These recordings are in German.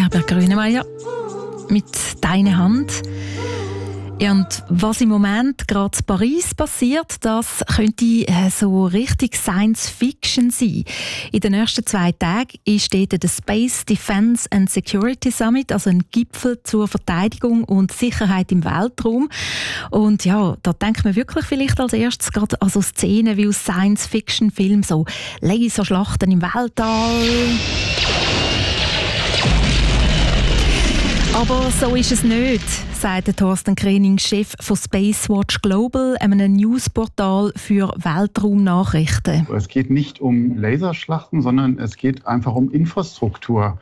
Herbert Grönemeyer mit «Deine Hand». Ja, und was im Moment gerade in Paris passiert, das könnte so richtig Science-Fiction sein. In den nächsten 2 Tagen ist dort der Space Defence and Security Summit, also ein Gipfel zur Verteidigung und Sicherheit im Weltraum. Und ja, da denkt man wirklich vielleicht als erstes gerade an so Szenen wie aus Science-Fiction-Filmen, so Laserschlachten im Weltall. Aber so ist es nicht, sagt Thorsten Krening, Chef von Spacewatch Global, einem Newsportal für Weltraumnachrichten. Es geht nicht um Laserschlachten, sondern es geht einfach um Infrastruktur.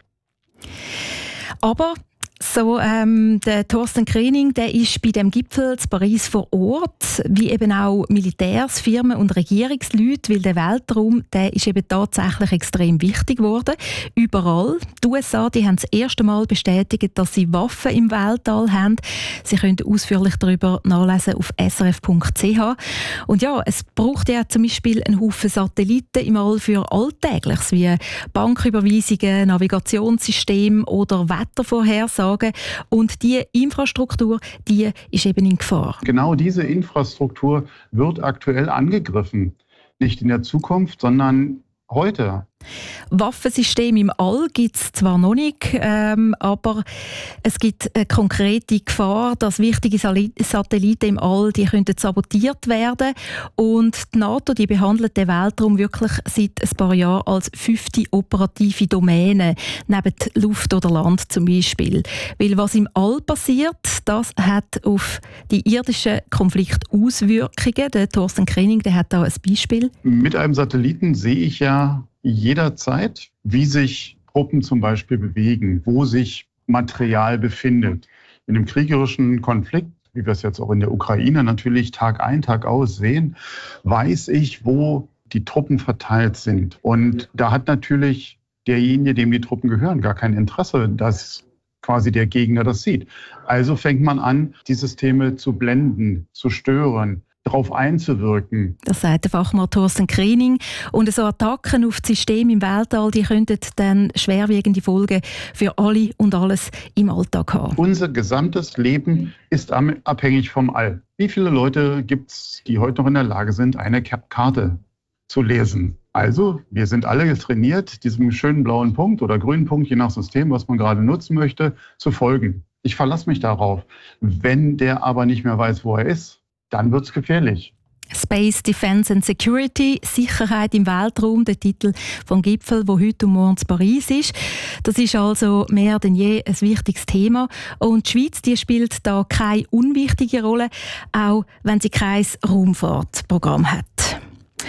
Aber so, der Thorsten Krening, der ist bei dem Gipfel in Paris vor Ort, wie eben auch Militärs, Firmen und Regierungsleute, weil der Weltraum, der ist eben tatsächlich extrem wichtig geworden. Überall. Die USA, die haben das erste Mal bestätigt, dass sie Waffen im Weltall haben. Sie können ausführlich darüber nachlesen auf srf.ch. Und ja, es braucht ja zum Beispiel einen Haufen Satelliten im All für Alltägliches, wie Banküberweisungen, Navigationssysteme oder Wettervorhersagen. Und diese Infrastruktur, die ist eben in Gefahr. Genau diese Infrastruktur wird aktuell angegriffen. Nicht in der Zukunft, sondern heute. Waffensysteme im All gibt es zwar noch nicht, aber es gibt eine konkrete Gefahr, dass wichtige Satelliten im All die könnten sabotiert werden. Und die NATO die behandelt den Weltraum wirklich seit ein paar Jahren als 5. operative Domäne, neben Luft oder Land zum Beispiel. Weil was im All passiert, das hat auf die irdischen Konflikte Auswirkungen. Der Thorsten Krening, der hat da ein Beispiel. Mit einem Satelliten sehe ich ja jederzeit, wie sich Truppen zum Beispiel bewegen, wo sich Material befindet. In einem kriegerischen Konflikt, wie wir es jetzt auch in der Ukraine natürlich Tag ein, Tag aus sehen, weiß ich, wo die Truppen verteilt sind. Und da hat natürlich derjenige, dem die Truppen gehören, gar kein Interesse, dass quasi der Gegner das sieht. Also fängt man an, die Systeme zu blenden, zu stören, darauf einzuwirken. Das sagt der Fachmann Thorsten Krening. Und so Attacken auf das System im Weltall, die könnten dann schwerwiegende Folgen für alle und alles im Alltag haben. Unser gesamtes Leben ist abhängig vom All. Wie viele Leute gibt es, die heute noch in der Lage sind, eine Karte zu lesen? Also, wir sind alle trainiert, diesem schönen blauen Punkt oder grünen Punkt, je nach System, was man gerade nutzen möchte, zu folgen. Ich verlasse mich darauf. Wenn der aber nicht mehr weiß, wo er ist, dann wird es gefährlich. Space Defence and Security, Sicherheit im Weltraum, der Titel vom Gipfel, wo heute und morgen in Paris ist. Das ist also mehr denn je ein wichtiges Thema. Und die Schweiz, die spielt da keine unwichtige Rolle, auch wenn sie kein Raumfahrtprogramm hat.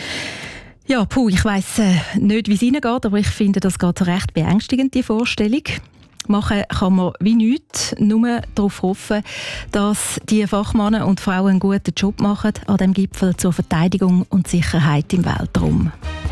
Ja, ich weiss nicht, wie es Ihnen geht, aber ich finde, das geht recht beängstigend, die Vorstellung. Machen kann man wie nichts, nur darauf hoffen, dass die Fachmänner und Frauen einen guten Job machen an dem Gipfel zur Verteidigung und Sicherheit im Weltraum.